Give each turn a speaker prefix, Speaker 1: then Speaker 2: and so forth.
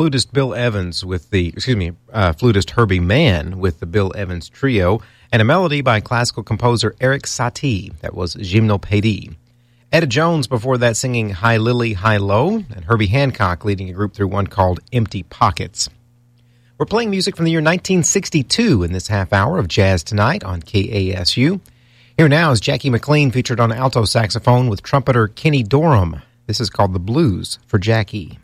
Speaker 1: flutist Bill Evans with flutist Herbie Mann with the Bill Evans Trio, and a melody by classical composer Eric Satie. That was Gymnopédie. Etta Jones before that singing High Lily, High Low, and Herbie Hancock leading a group through one called Empty Pockets. We're playing music from the year 1962 in this half hour of Jazz Tonight on KASU. Here now is Jackie McLean featured on alto saxophone with trumpeter Kenny Dorham. This is called The Blues for Jackie.